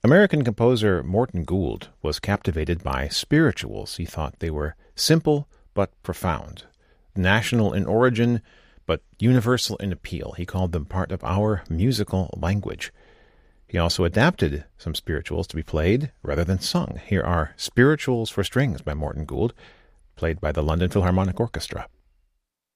American composer Morton Gould was captivated by spirituals. He thought they were simple but profound, national in origin but universal in appeal. He called them part of our musical language. He also adapted some spirituals to be played rather than sung. Here are Spirituals for Strings by Morton Gould, played by the London Philharmonic Orchestra.